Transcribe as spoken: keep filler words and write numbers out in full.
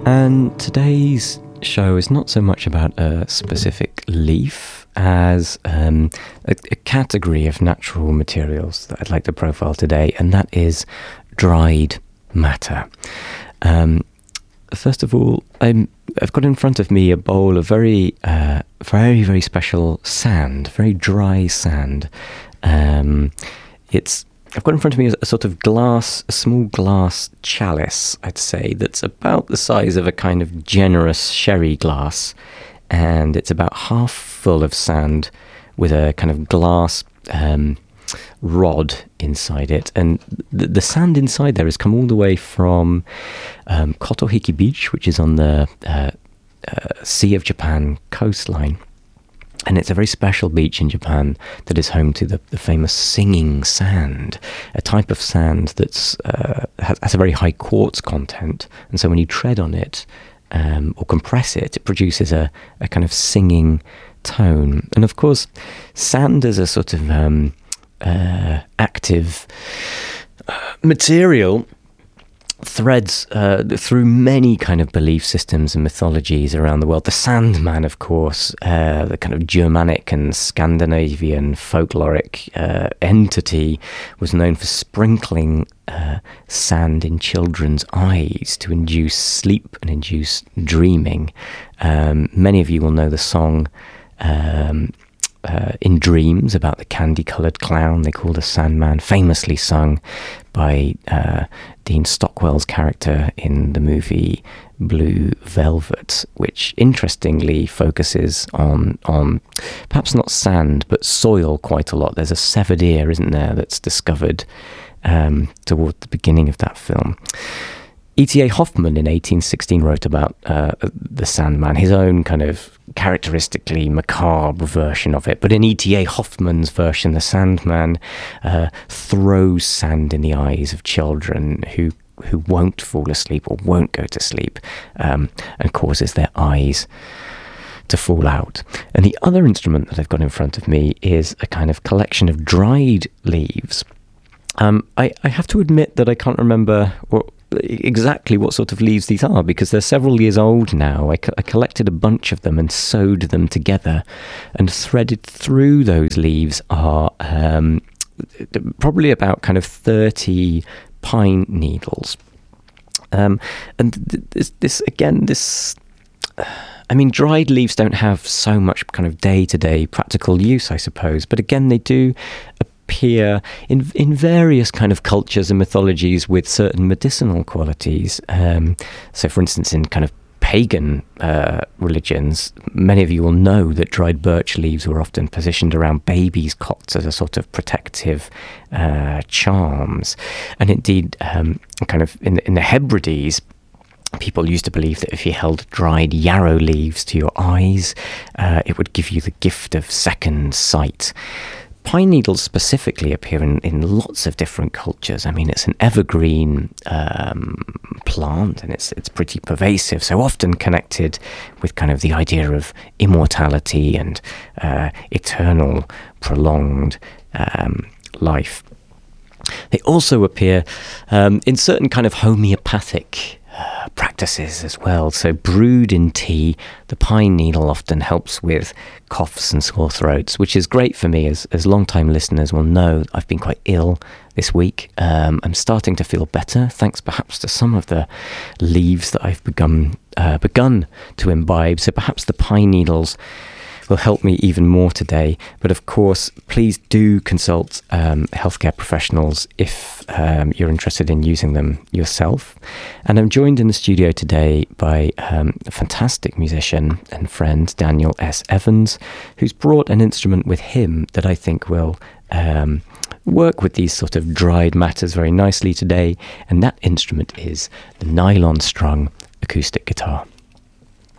And today's show is not so much about a specific leaf as um, a, a category of natural materials that I'd like to profile today, and that is dried matter. Um, first of all, I'm, I've got in front of me a bowl of very, uh, very, very special sand, very dry sand. Um, it's I've got in front of me a, a sort of glass, a small glass chalice, I'd say, that's about the size of a kind of generous sherry glass, and it's about half full of sand with a kind of glass um, rod inside it. And the, the sand inside there has come all the way from um, Kotohiki Beach, which is on the uh, uh, Sea of Japan coastline. And it's a very special beach in Japan that is home to the, the famous singing sand, a type of sand that's uh, has, has a very high quartz content. And so when you tread on it um, or compress it, it produces a, a kind of singing tone. And of course, sand is a sort of um, uh, active uh, material threads uh, through many kind of belief systems and mythologies around the world. The Sandman, of course, uh, the kind of Germanic and Scandinavian folkloric uh, entity, was known for sprinkling uh, sand in children's eyes to induce sleep and induce dreaming. Um, many of you will know the song um, Uh, in Dreams about the candy-coloured clown they call the Sandman, famously sung by uh, Dean Stockwell's character in the movie Blue Velvet, which interestingly focuses on, on perhaps not sand, but soil quite a lot. There's a severed ear, isn't there, that's discovered um, toward the beginning of that film. E T A Hoffmann in eighteen sixteen wrote about uh, the Sandman, his own kind of characteristically macabre version of it. But in E T A Hoffmann's version, the Sandman uh, throws sand in the eyes of children who who won't fall asleep or won't go to sleep, um, and causes their eyes to fall out. And the other instrument that I've got in front of me is a kind of collection of dried leaves. Um, I, I have to admit that I can't remember what, exactly what sort of leaves these are, because they're several years old now. I, co- I collected a bunch of them and sewed them together, and threaded through those leaves are um, probably about kind of thirty pine needles. Um, and th- this, this, again, this... I mean, dried leaves don't have so much kind of day-to-day practical use, I suppose, but again, they do appear in in various kind of cultures and mythologies with certain medicinal qualities. Um, so, for instance, in kind of pagan uh, religions, many of you will know that dried birch leaves were often positioned around babies' cots as a sort of protective uh, charms. And indeed, um, kind of in, in the Hebrides, people used to believe that if you held dried yarrow leaves to your eyes, uh, it would give you the gift of second sight. Pine needles specifically appear in, in lots of different cultures. I mean, it's an evergreen um, plant, and it's it's pretty pervasive, so often connected with kind of the idea of immortality and uh, eternal, prolonged um, life. They also appear um, in certain kind of homeopathic Uh, practices as well. So brewed in tea, the pine needle often helps with coughs and sore throats, which is great for me. As as long-time listeners will know, I've been quite ill this week. Um, I'm starting to feel better, thanks perhaps to some of the leaves that I've begun uh, begun to imbibe. So perhaps the pine needles will help me even more today. But of course, please do consult um, healthcare professionals if um, you're interested in using them yourself. And I'm joined in the studio today by um, a fantastic musician and friend, Daniel S. Evans, who's brought an instrument with him that I think will um, work with these sort of dried matters very nicely today. And that instrument is the nylon strung acoustic guitar.